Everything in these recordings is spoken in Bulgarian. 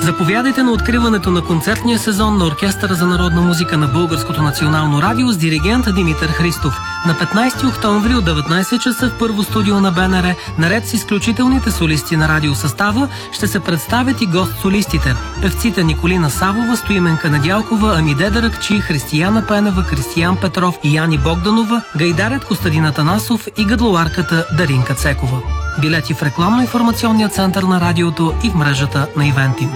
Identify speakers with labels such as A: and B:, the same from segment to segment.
A: Заповядайте на откриването на концертния сезон на Оркестъра за народна музика на Българското национално радио с диригент Димитър Христов. На 15 октомври от 19 часа в първо студио на БНР, наред с изключителните солисти на радиосъстава, ще се представят и гост-солистите. Певците Николина Савова, Стоименка Недялкова, Амиде Даракчи, Християна Пенева, Кристиян Петров и Яни Богданова, гайдарят Костадин Атанасов и гадлоарката Даринка Цекова. Билети в рекламно-информационния център на радиото и в мрежата на Ивентим.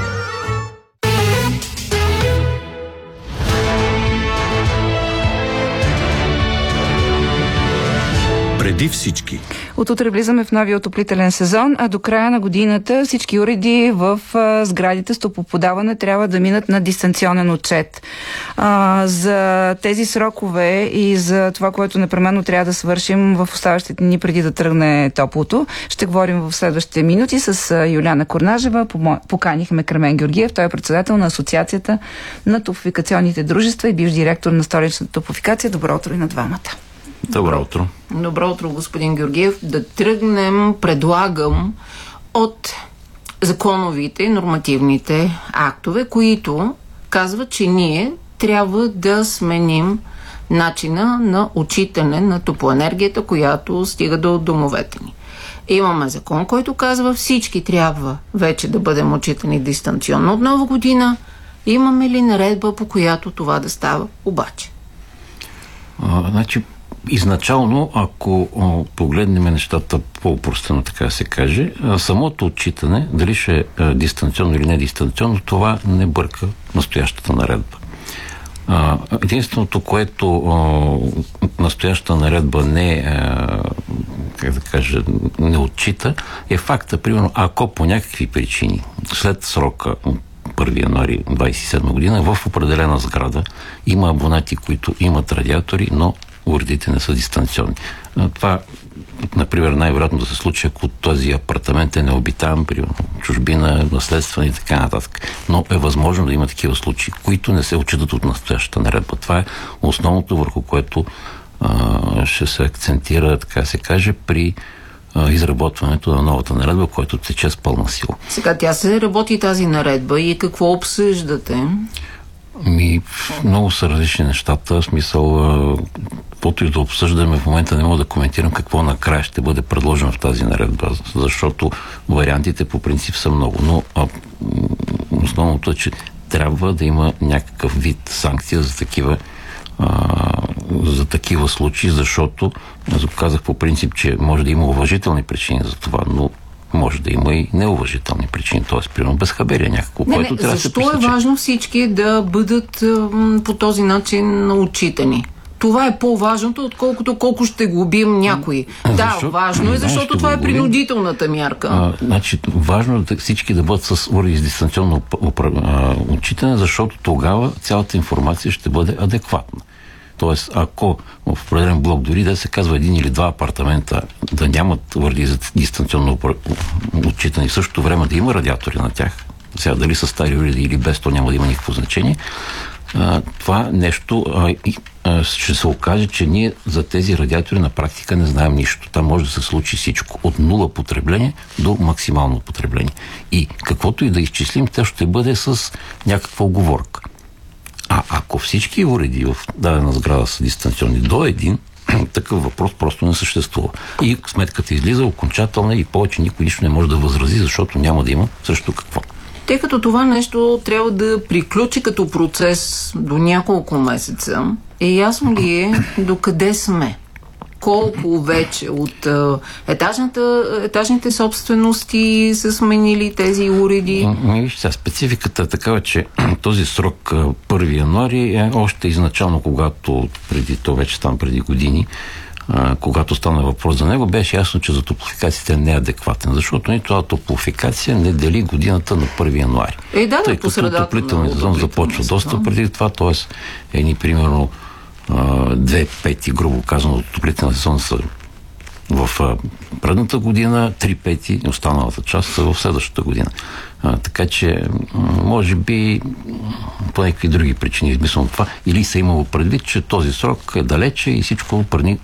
B: Преди всички.
C: От утре влизаме в новия отоплителен сезон, а до края на годината всички уреди в сградите с топлоподаване трябва да минат на дистанционен отчет. За тези срокове и за това, което непременно трябва да свършим в оставащите дни преди да тръгне топлото, ще говорим в следващите минути с Юлиана Корнажева. Поканихме Кремен Георгиев, той е председател на Асоциацията на топлофикационните дружества и бивш директор на Столичната топлофикация. Добро утро и на двамата.
B: Добро утро.
D: Добро утро, господин Георгиев. Да тръгнем, предлагам, от законовите и нормативните актове, които казват, че ние трябва да сменим начина на отчитане на топлоенергията, която стига до домовете ни. Имаме закон, който казва, всички трябва вече да бъдем отчитани дистанционно от нова година. Имаме ли наредба, по която това да става обаче?
B: Изначално, ако погледнем нещата по-опростено, така да се каже, самото отчитане, дали ще е дистанционно или не дистанционно, това не бърка настоящата наредба. Единственото, което настоящата наредба не отчита, е факта, примерно, ако по някакви причини след срока 1 януари 27 година в определена сграда има абонати, които имат радиатори, но уредите не са дистанционни. Това, например, най-вероятно да се случи, ако този апартамент е необитаем, примерно чужбина, наследствен и така нататък. Но е възможно да има такива случаи, които не се отчитат от настоящата наредба. Това е основното, върху което ще се акцентира, така се каже, при изработването на новата наредба, която тече с пълна сила.
D: Сега тя се работи тази наредба и какво обсъждате?
B: Много са различни нещата. В смисъл, каквото и да обсъждаме в момента, не мога да коментирам какво накрая ще бъде предложено в тази наредба, защото вариантите по принцип са много. Но основното е, че трябва да има някакъв вид санкция за такива случаи, защото аз го казах по принцип, че може да има уважителни причини за това, но може да има и неуважителни причини, т.е. примерно безхаберие някакво, което трябва да се пресече.
D: Защо е важно всички да бъдат по този начин отчитани? Това е по-важното, отколкото колко ще глобим някой. Важно е, защото това е принудителната мярка.
B: Важно е всички да бъдат с уреди с дистанционно отчитане, защото тогава цялата информация ще бъде адекватна. Тоест, ако в определен блок дори да се казва един или два апартамента да нямат уреди за дистанционно отчитане, в същото време да има радиатори на тях, сега дали са стари уреди или без, то няма да има никакво значение, това нещо ще се окаже, че ние за тези радиатори на практика не знаем нищо. Там може да се случи всичко. От нула потребление до максимално потребление. И каквото и да изчислим, те ще бъде с някаква уговорка. Ако всички уреди в дадена сграда са дистанционни до един, такъв въпрос просто не съществува. И сметката излиза окончателна и повече никой нищо не може да възрази, защото няма да има също какво.
D: Тъй като това нещо трябва да приключи като процес до няколко месеца, ясно ли е докъде сме? Колко вече от етажните собствености са сменили тези уреди?
B: Спецификата е такава, че този срок 1 януари е още изначално, когато преди години, когато стана въпрос за него, беше ясно, че за топлофикацията не е адекватен, защото нито топлофикация не дели годината на 1 януари. Тъй като отоплителният сезон започва доста преди това, т.е. примерно 2 пети, грубо казано, отоплителният сезон са в предната година, 3 пети, останалата част са в следващата година. Така че, може би, по някакви други причини измислено това, или са имало предвид, че този срок е далече и всичко преди